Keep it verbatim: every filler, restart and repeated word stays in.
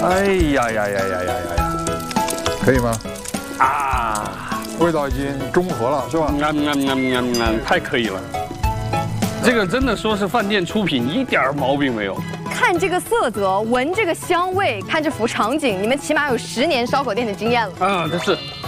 哎呀呀呀呀呀呀呀！ 可以吗？ 啊， 味道已经中和了，是吧？ 嗯嗯嗯嗯嗯，太可以了。这个真的说是饭店出品，一点毛病没有。 看这个色泽，闻这个香味，看这幅场景，你们起码有十年烧烤店的经验了。 啊，这是。